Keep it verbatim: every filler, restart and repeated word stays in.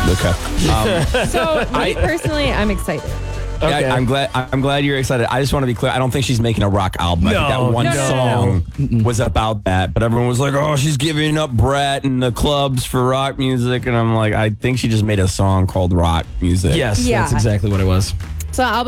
Okay. Um, So me personally, I'm excited. Okay. Yeah, I'm glad. I'm glad you're excited. I just want to be clear. I don't think she's making a rock album. I think No, that one no, no, song no, no. was about that, but everyone was like, "Oh, she's giving up Brett and the clubs for rock music," and I'm like, I think she just made a song called Rock Music. Yes, Yeah. that's exactly what it was. So I'll